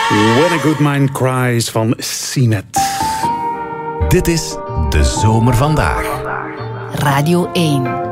When a Good Mind Cries van Seanet. Dit is De Zomer Vandaag. Radio 1.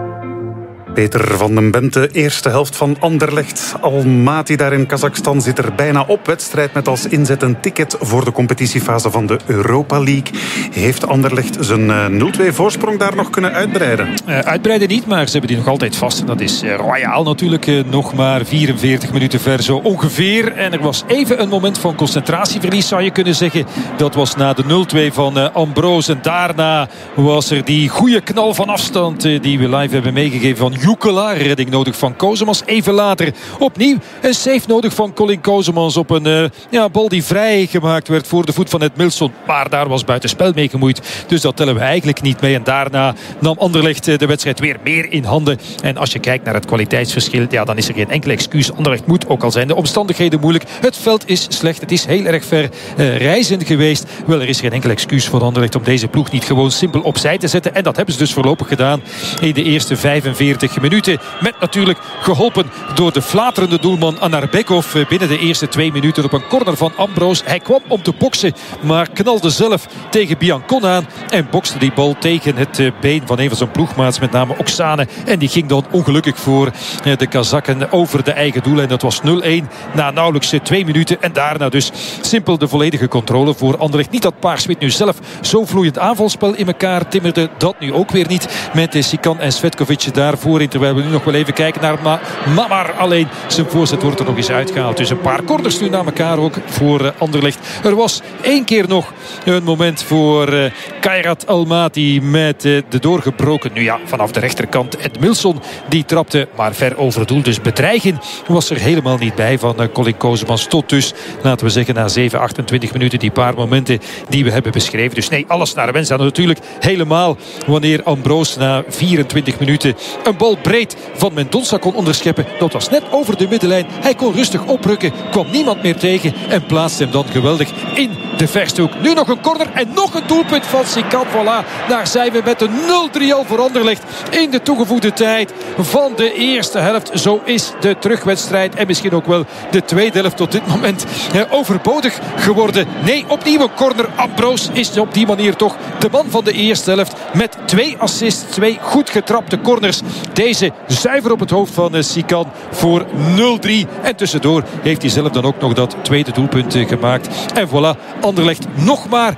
Peter van den Bente, eerste helft van Anderlecht. Almaty daar in Kazachstan zit er bijna op. Wedstrijd met als inzet een ticket voor de competitiefase van de Europa League. Heeft Anderlecht zijn 0-2 voorsprong daar nog kunnen uitbreiden? Uitbreiden niet, maar ze hebben die nog altijd vast. En dat is royaal natuurlijk. Nog maar 44 minuten ver zo ongeveer. En er was even een moment van concentratieverlies, zou je kunnen zeggen. Dat was na de 0-2 van Ambroos. En daarna was er die goede knal van afstand die we live hebben meegegeven van Jukela. Redding nodig van Kozemans. Even later opnieuw een save nodig van Colin Kozemans op een bal die vrij gemaakt werd voor de voet van Edmilson. Maar daar was buitenspel mee gemoeid. Dus dat tellen we eigenlijk niet mee. En daarna nam Anderlecht de wedstrijd weer meer in handen. En als je kijkt naar het kwaliteitsverschil, dan is er geen enkel excuus. Anderlecht moet, ook al zijn de omstandigheden moeilijk. Het veld is slecht. Het is heel erg ver reizen geweest. Wel, er is geen enkel excuus voor Anderlecht om deze ploeg niet gewoon simpel opzij te zetten. En dat hebben ze dus voorlopig gedaan in de eerste 45 minuten. Met natuurlijk geholpen door de flaterende doelman Anarbekov binnen de eerste 2 minuten op een corner van Ambroos. Hij kwam om te boksen, maar knalde zelf tegen Biancon aan en bokste die bal tegen het been van een van zijn ploegmaats, met name Oksane. En die ging dan ongelukkig voor de Kazakken over de eigen doel. En dat was 0-1 na nauwelijks 2 minuten. En daarna dus simpel de volledige controle voor Anderlecht. Niet dat Paarswit nu zelf zo vloeiend aanvalspel in elkaar timmerde. Dat nu ook weer niet met Sikan en Svetkovic daarvoor. Terwijl we nu nog wel even kijken naar Mamar. Alleen zijn voorzet wordt er nog eens uitgehaald. Dus een paar corners nu naar elkaar ook voor Anderlecht. Er was 1 keer nog een moment voor Kairat Almaty met de doorgebroken, vanaf de rechterkant Edmilson. Die trapte maar ver over het doel. Dus bedreiging was er helemaal niet bij van Colin Kozemans. Tot dus, laten we zeggen, na 7, 28 minuten die paar momenten die we hebben beschreven. Dus nee, alles naar wens. En natuurlijk helemaal wanneer Ambroos na 24 minuten een bal breed van Mendonça kon onderscheppen. Dat was net over de middenlijn. Hij kon rustig oprukken. Kwam niemand meer tegen. En plaatste hem dan geweldig in de verste hoek. Nu nog een corner en nog een doelpunt van Sikan. Voilà, daar zijn we met een 0-3 al voor Anderlecht in de toegevoegde tijd van de eerste helft. Zo is de terugwedstrijd en misschien ook wel de tweede helft tot dit moment overbodig geworden. Nee, opnieuw een corner. Ambroos is op die manier toch de man van de eerste helft met 2 assists, 2 goed getrapte corners. Deze zuiver op het hoofd van Sikan voor 0-3. En tussendoor heeft hij zelf dan ook nog dat tweede doelpunt gemaakt. En voilà, Anderlecht nog maar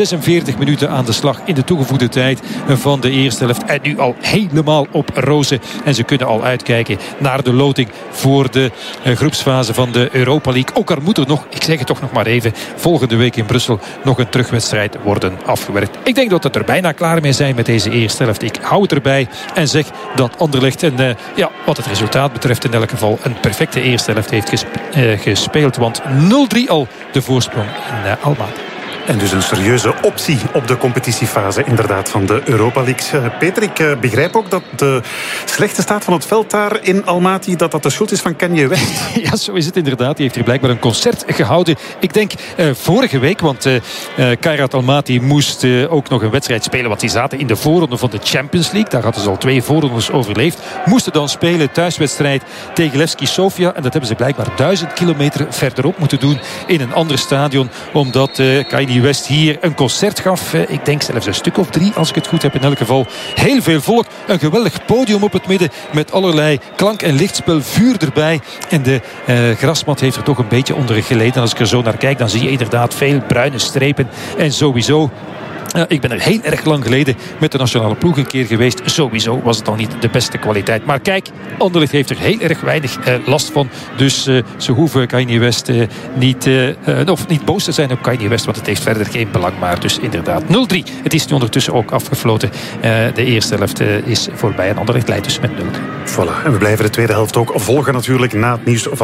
46 minuten aan de slag in de toegevoegde tijd van de eerste helft. En nu al helemaal op rozen. En ze kunnen al uitkijken naar de loting voor de groepsfase van de Europa League. Ook al moet er nog, ik zeg het toch nog maar even, volgende week in Brussel nog een terugwedstrijd worden afgewerkt. Ik denk dat we er bijna klaar mee zijn met deze eerste helft. Ik hou het erbij en zeg dat Anderlecht wat het resultaat betreft in elk geval een perfecte eerste helft heeft gespeeld. Want 0-3 al de voorsprong in Almaty. En dus een serieuze optie op de competitiefase inderdaad van de Europa League. Peter, ik begrijp ook dat de slechte staat van het veld daar in Almaty, dat de schuld is van Kanye West. Ja, zo is het inderdaad. Die heeft hier blijkbaar een concert gehouden. Ik denk vorige week, want Kairat Almaty moest ook nog een wedstrijd spelen, want die zaten in de voorronde van de Champions League. Daar hadden ze al 2 voorrondes overleefd. Moesten dan spelen thuiswedstrijd tegen Levski Sofia. En dat hebben ze blijkbaar 1000 kilometer verderop moeten doen in een ander stadion, omdat Kanye West hier een concert gaf. Ik denk zelfs een stuk of 3, als ik het goed heb. In elk geval heel veel volk. Een geweldig podium op het midden met allerlei klank- en lichtspel, vuur erbij. En de grasmat heeft er toch een beetje onder geleden. En als ik er zo naar kijk, dan zie je inderdaad veel bruine strepen. En sowieso, ik ben er heel erg lang geleden met de nationale ploeg een keer geweest. Sowieso was het dan niet de beste kwaliteit. Maar kijk, Anderlecht heeft er heel erg weinig last van. Dus ze hoeven Kanye West niet boos te zijn op Kanye West, want het heeft verder geen belang. Maar dus inderdaad 0-3. Het is nu ondertussen ook afgefloten. De eerste helft is voorbij en Anderlecht leidt dus met 0-3. Voilà. En we blijven de tweede helft ook volgen natuurlijk na het nieuws van